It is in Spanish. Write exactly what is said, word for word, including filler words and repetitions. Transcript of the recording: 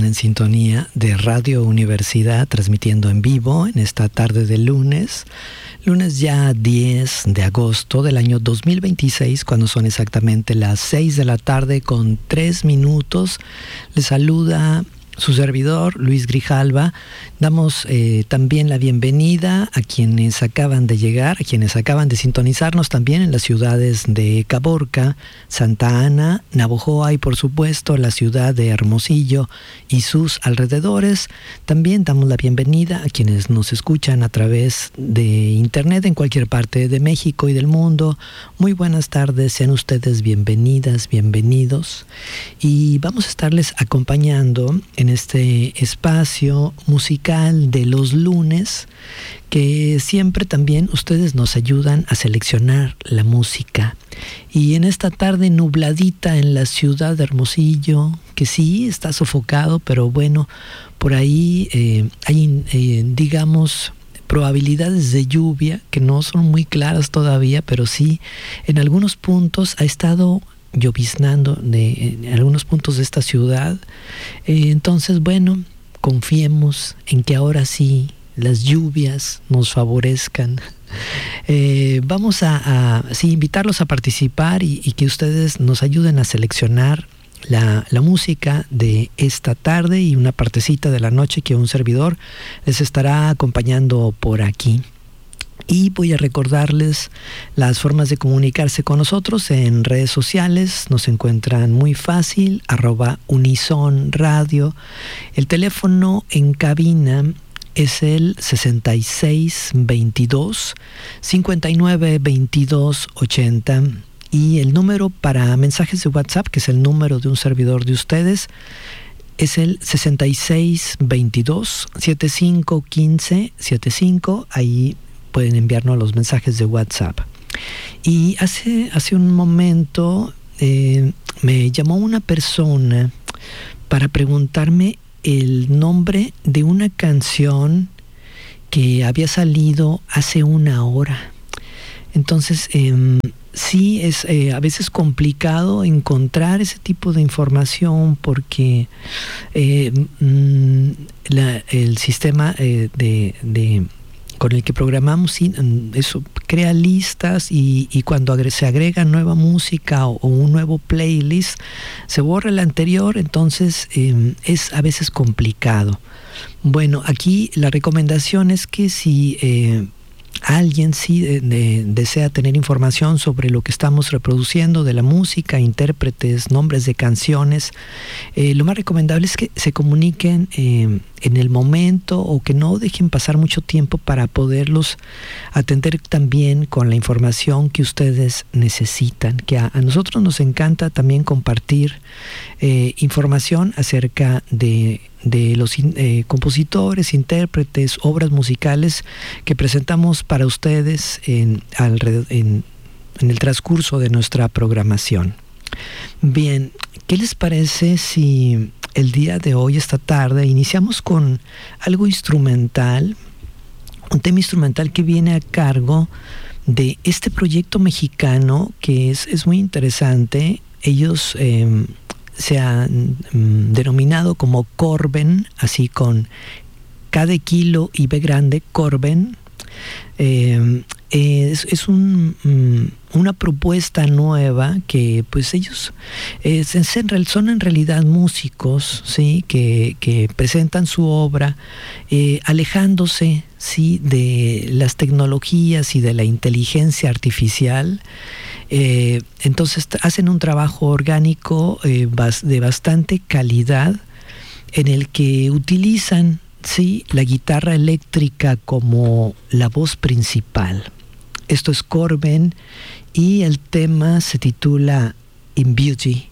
están en sintonía de Radio Universidad, transmitiendo en vivo en esta tarde de lunes, lunes ya diez de agosto del año dos mil veintiséis, cuando son exactamente las seis de la tarde con tres minutos. Les saluda su servidor, Luis Grijalva. Damos eh, también la bienvenida a quienes acaban de llegar, a quienes acaban de sintonizarnos también en las ciudades de Caborca, Santa Ana, Navojoa y por supuesto la ciudad de Hermosillo y sus alrededores. También damos la bienvenida a quienes nos escuchan a través de internet en cualquier parte de México y del mundo. Muy buenas tardes, sean ustedes bienvenidas, bienvenidos. Y vamos a estarles acompañando en este espacio musical de los lunes, que siempre también ustedes nos ayudan a seleccionar la música. Y en esta tarde nubladita en la ciudad de Hermosillo, que sí está sofocado, pero bueno, por ahí eh, hay, eh, digamos, probabilidades de lluvia que no son muy claras todavía, pero sí en algunos puntos ha estado lloviznando de, en algunos puntos de esta ciudad. Eh, entonces, bueno, confiemos en que ahora sí las lluvias nos favorezcan. Eh, vamos a, a sí, invitarlos a participar y, y que ustedes nos ayuden a seleccionar la, la música de esta tarde y una partecita de la noche que un servidor les estará acompañando por aquí. Y voy a recordarles las formas de comunicarse con nosotros en redes sociales. Nos encuentran muy fácil, arroba Unison Radio. El teléfono en cabina es el sesenta y seis veintidós, cincuenta y nueve veintidós ochenta. Y el número para mensajes de WhatsApp, que es el número de un servidor de ustedes, es el sesenta y seis veintidós, setenta y cinco quince setenta y cinco. Ahí pueden enviarnos los mensajes de WhatsApp. Y hace, hace un momento eh, me llamó una persona para preguntarme el nombre de una canción que había salido hace una hora. Entonces, eh, sí es eh, a veces complicado encontrar ese tipo de información porque eh, mm, la, el sistema eh, de... de con el que programamos, eso crea listas y, y cuando se agrega nueva música o, o un nuevo playlist, se borra el anterior, entonces eh, es a veces complicado. Bueno, aquí la recomendación es que si eh, alguien sí de, de, desea tener información sobre lo que estamos reproduciendo de la música, intérpretes, nombres de canciones, eh, lo más recomendable es que se comuniquen eh, en el momento o que no dejen pasar mucho tiempo para poderlos atender también con la información que ustedes necesitan, que a, a nosotros nos encanta también compartir eh, información acerca de de los eh, compositores, intérpretes, obras musicales que presentamos para ustedes en, alrededor, en, en el transcurso de nuestra programación. Bien, ¿qué les parece si el día de hoy, esta tarde, iniciamos con algo instrumental, un tema instrumental que viene a cargo de este proyecto mexicano que es, es muy interesante? Ellos eh, se han mm, denominado como Corben, así con K de kilo y B grande, Corben. Eh, es, es un, mm, una propuesta nueva que pues ellos eh, son en realidad músicos, ¿sí? que, que presentan su obra eh, alejándose, ¿sí? de las tecnologías y de la inteligencia artificial. Eh, entonces hacen un trabajo orgánico eh, de bastante calidad en el que utilizan, sí, la guitarra eléctrica como la voz principal. Esto es Corben y el tema se titula In Beauty.